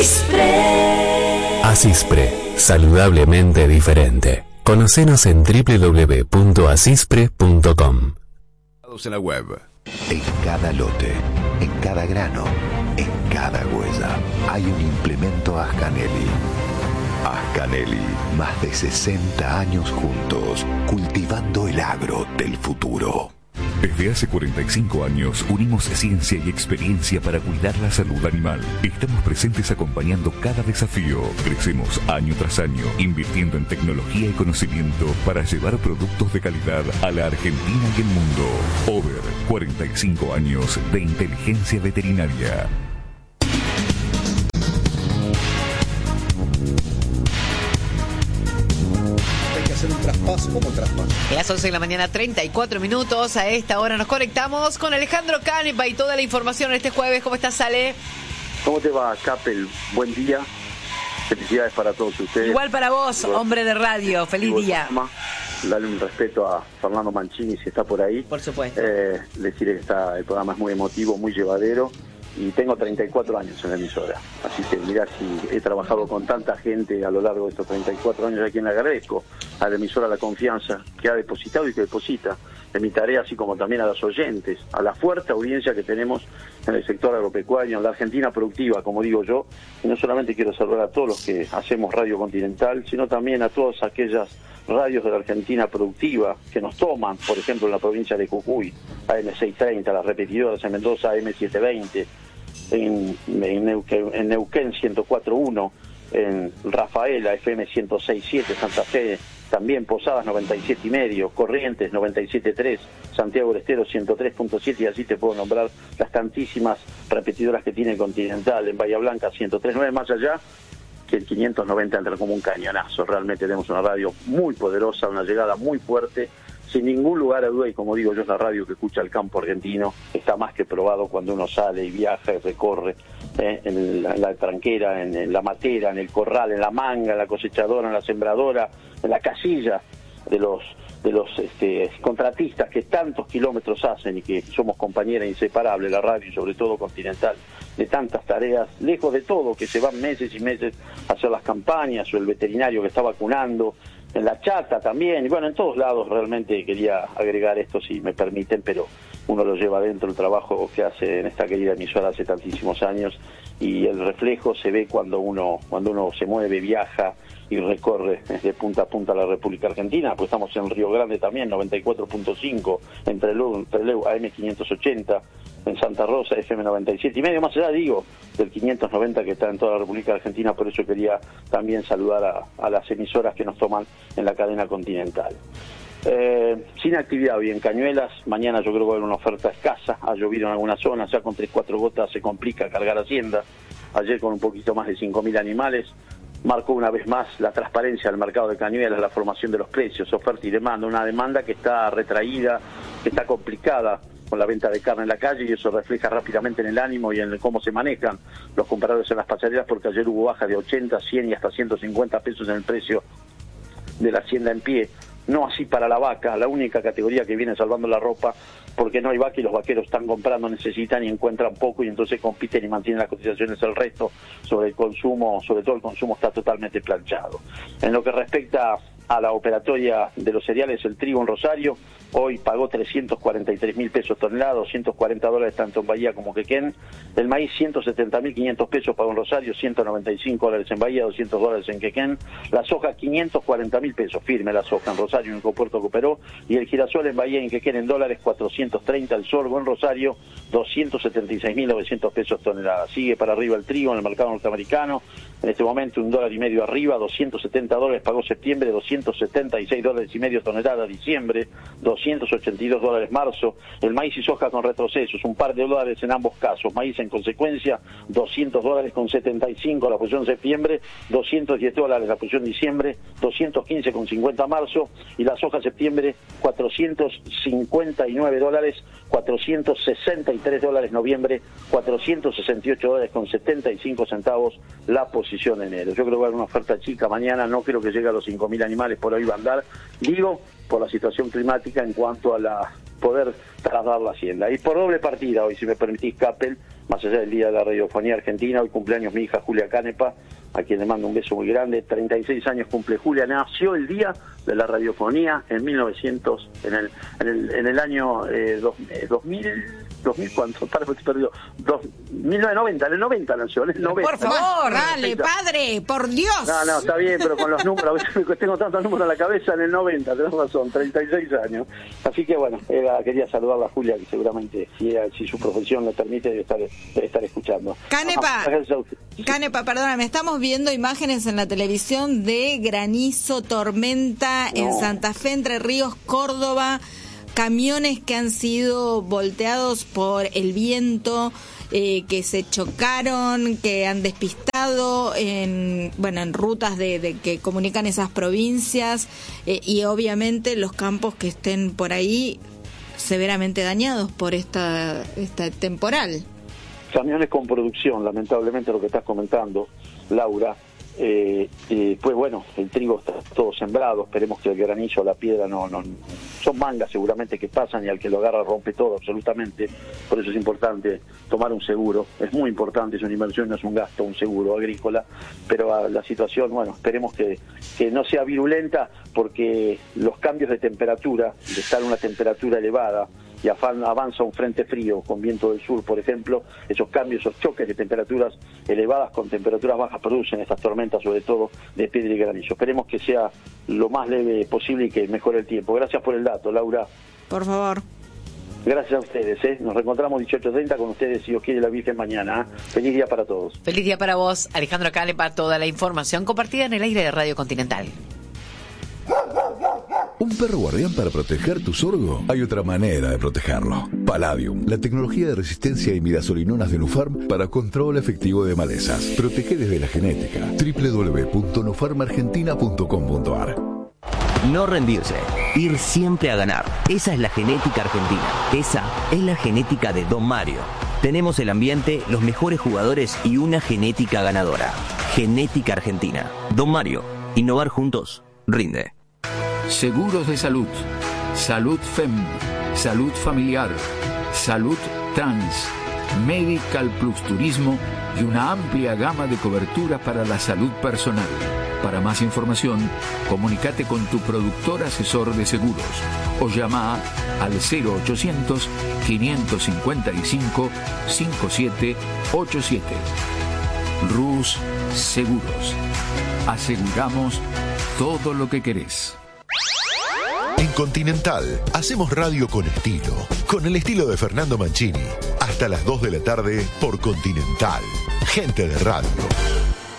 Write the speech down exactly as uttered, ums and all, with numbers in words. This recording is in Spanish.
Asispre, saludablemente diferente. Conocenos en doble u doble u doble u punto asispre punto com. En la web. En cada lote, en cada grano, en cada huella, hay un implemento Ascanelli. Ascanelli, más de sesenta años juntos, cultivando el agro del futuro. Desde hace cuarenta y cinco años unimos ciencia y experiencia para cuidar la salud animal. Estamos presentes acompañando cada desafío. Crecemos año tras año, invirtiendo en tecnología y conocimiento para llevar productos de calidad a la Argentina y el mundo. Over, cuarenta y cinco años de inteligencia veterinaria. Un traspaso, como traspaso. Las once de la mañana, treinta y cuatro minutos. A esta hora nos conectamos con Alejandro Canepa y toda la información este jueves. ¿Cómo estás, Ale? ¿Cómo te va, Capel? Buen día. Felicidades para todos ustedes. Igual para vos, Igual. hombre de radio. Feliz día. Darle un respeto a Fernando Mancini, si está por ahí. Por supuesto. Eh, decirle que está, el programa es muy emotivo, muy llevadero. Y tengo treinta y cuatro años en la emisora. Así que mirá, si he trabajado con tanta gente a lo largo de estos treinta y cuatro años, a quien le agradezco a la emisora la confianza que ha depositado y que deposita en mi tarea, así como también a los oyentes, a la fuerte audiencia que tenemos en el sector agropecuario, en la Argentina productiva, como digo yo. Y no solamente quiero saludar a todos los que hacemos Radio Continental, sino también a todas aquellas radios de la Argentina productiva que nos toman, por ejemplo en la provincia de Jujuy, A M seiscientos treinta, las repetidoras en Mendoza, A M setecientos veinte, en, en, Neuquén, en Neuquén ciento cuatro punto uno, en Rafaela F M ciento seis punto siete, Santa Fe también, Posadas noventa y siete y medio, Corrientes noventa y siete punto tres, Santiago del Estero ciento tres punto siete, y así te puedo nombrar las tantísimas repetidoras que tiene Continental, en Bahía Blanca ciento tres punto nueve, más allá que el quinientos noventa entra como un cañonazo. Realmente tenemos una radio muy poderosa, una llegada muy fuerte, sin ningún lugar a duda, y como digo yo, es la radio que escucha el campo argentino. Está más que probado cuando uno sale y viaja y recorre eh, en, la, en la tranquera, en, en la matera, en el corral, en la manga, en la cosechadora, en la sembradora, en la casilla de los de los este, contratistas que tantos kilómetros hacen y que somos compañeras inseparables, la radio y sobre todo Continental, de tantas tareas, lejos de todo, que se van meses y meses a hacer las campañas, o el veterinario que está vacunando, en la chata también, y bueno, en todos lados. Realmente quería agregar esto, si me permiten, pero uno lo lleva dentro, el trabajo que hace en esta querida emisora hace tantísimos años, y el reflejo se ve cuando uno cuando uno se mueve, viaja y recorre de punta a punta la República Argentina, pues estamos en Río Grande también, noventa y cuatro punto cinco, en Trelew, Trelew A M quinientos ochenta, en Santa Rosa F M noventa y siete y medio, más allá, digo, del quinientos noventa que está en toda la República Argentina. Por eso quería también saludar a, a las emisoras que nos toman en la cadena Continental. Eh, sin actividad hoy en Cañuelas, mañana yo creo que va a haber una oferta escasa, ha llovido en algunas zonas, ya con tres cuatro gotas se complica cargar hacienda. Ayer con un poquito más de cinco mil animales, marcó una vez más la transparencia del mercado de Cañuelas, la formación de los precios, oferta y demanda, una demanda que está retraída, que está complicada con la venta de carne en la calle, y eso refleja rápidamente en el ánimo y en cómo se manejan los compradores en las pasarelas, porque ayer hubo baja de ochenta, cien y hasta ciento cincuenta pesos en el precio de la hacienda en pie. No así para la vaca, la única categoría que viene salvando la ropa, porque no hay vaca y los vaqueros están comprando, necesitan y encuentran poco, y entonces compiten y mantienen las cotizaciones. El resto, sobre el consumo, sobre todo el consumo, está totalmente planchado. En lo que respecta a la operatoria de los cereales, el trigo en Rosario hoy pagó trescientos cuarenta y tres mil pesos tonelada, doscientos cuarenta dólares tanto en Bahía como Quequén. El maíz ciento setenta mil quinientos pesos pagó en Rosario, ciento noventa y cinco dólares en Bahía, doscientos dólares en Quequén. La soja quinientos cuarenta mil pesos, firme la soja en Rosario, único puerto que operó. Y el girasol en Bahía y en Quequén en dólares cuatrocientos treinta, el sorgo en Rosario doscientos setenta y seis mil novecientos pesos tonelada. Sigue para arriba el trigo en el mercado norteamericano, en este momento un dólar y medio arriba, doscientos setenta dólares pagó septiembre, doscientos setenta y seis dólares y medio tonelada diciembre, doscientos ochenta y dos dólares marzo. El maíz y soja con retrocesos, un par de dólares en ambos casos. Maíz en consecuencia, doscientos dólares con setenta y cinco la posición septiembre, doscientos diez dólares la posición diciembre, doscientos quince con cincuenta marzo, y la soja septiembre cuatrocientos cincuenta y nueve dólares, cuatrocientos sesenta y tres dólares noviembre, cuatrocientos sesenta y ocho dólares con setenta y cinco centavos la posición de enero. Yo creo que va a haber una oferta chica mañana, no creo que llegue a los cinco mil animales, por ahí va a andar, digo, por la situación climática en cuanto a la poder trasladar la hacienda. Y por doble partida hoy, si me permitís, Capel, más allá del Día de la Radiofonía Argentina. Hoy cumpleaños mi hija Julia Canepa, a quien le mando un beso muy grande. treinta y seis años cumple Julia. Nació el Día de la Radiofonía en mil novecientos, en el en el, en el año eh, dos, eh, dos mil, dos mil ¿cuánto? Para, perdió. Dos, mil novecientos noventa, en el noventa nació, en el noventa. Por favor, dale, padre, por Dios. No, no, está bien, pero con los números, a veces tengo tantos números en la cabeza, en el noventa, tenés razón, treinta y seis años. Así que bueno, era, quería saludar a Julia, que seguramente, si, si su profesión lo permite, debe estar, debe estar escuchando. Canepa, Canepa, perdóname, estamos viendo imágenes en la televisión de granizo, tormenta no. en Santa Fe, Entre Ríos, Córdoba, camiones que han sido volteados por el viento, eh, que se chocaron, que han despistado en bueno en rutas de, de que comunican esas provincias, eh, y obviamente los campos que estén por ahí severamente dañados por esta esta temporal. Camiones con producción, lamentablemente lo que estás comentando, Laura. Eh, eh, pues bueno, el trigo está todo sembrado, esperemos que el granizo, la piedra no, no son mangas seguramente que pasan y al que lo agarra rompe todo absolutamente. Por eso es importante tomar un seguro, es muy importante, es una inversión, no es un gasto, un seguro agrícola, pero a la situación, bueno, esperemos que, que no sea virulenta, porque los cambios de temperatura, de estar a una temperatura elevada y avanza un frente frío con viento del sur, por ejemplo, esos cambios, esos choques de temperaturas elevadas con temperaturas bajas producen estas tormentas, sobre todo de piedra y granizo. Esperemos que sea lo más leve posible y que mejore el tiempo. Gracias por el dato, Laura. Por favor. Gracias a ustedes, ¿eh? Nos reencontramos dieciocho treinta con ustedes, si Dios quiere, la Virgen mañana. ¿eh? Feliz día para todos. Feliz día para vos, Alejandro Canepa, toda la información compartida en el aire de Radio Continental. ¿Un perro guardián para proteger tu sorgo? Hay otra manera de protegerlo. Palladium, la tecnología de resistencia a imidazolinonas de Nufarm para control efectivo de malezas. Protege desde la genética. doble u doble u doble u punto nufarm argentina punto com punto a r. No rendirse, ir siempre a ganar. Esa es la genética argentina. Esa es la genética de Don Mario. Tenemos el ambiente, los mejores jugadores y una genética ganadora. Genética argentina. Don Mario, innovar juntos, rinde. Seguros de salud, salud F E M, salud familiar, salud trans, Medical Plus Turismo y una amplia gama de coberturas para la salud personal. Para más información, comunícate con tu productor asesor de seguros o llama al cero ochocientos, quinientos cincuenta y cinco, cincuenta y siete ochenta y siete. Rus Seguros. Aseguramos todo lo que querés. En Continental hacemos radio con estilo, con el estilo de Fernando Mancini. Hasta las dos de la tarde por Continental. Gente de radio.